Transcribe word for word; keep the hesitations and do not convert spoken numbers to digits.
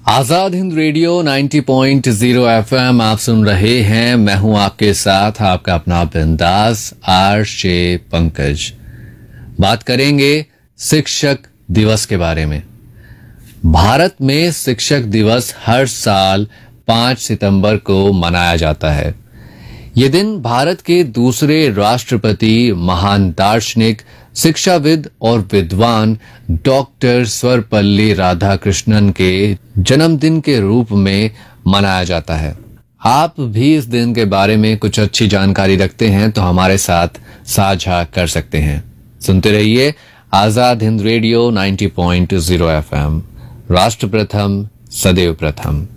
Azad Hind radio नब्बे point zero FM आप सुन रहे हैं। मैं हूं आपके साथ आपका अपना बिंदास आरजे पंकज। बात करेंगे शिक्षक दिवस के बारे में। भारत में शिक्षक दिवस हर साल पाँच सितंबर को मनाया जाता है। ये दिन भारत के दूसरे राष्ट्रपति महान दार्शनिक शिक्षाविद और विद्वान डॉक्टर सर्वपल्ली राधाकृष्णन के जन्मदिन के रूप में मनाया जाता है। आप भी इस दिन के बारे में कुछ अच्छी जानकारी रखते हैं तो हमारे साथ साझा कर सकते हैं। सुनते रहिए आजाद हिंद रेडियो नब्बे पॉइंट ज़ीरो एफएम। राष्ट्र प्रथम सदैव प्रथम।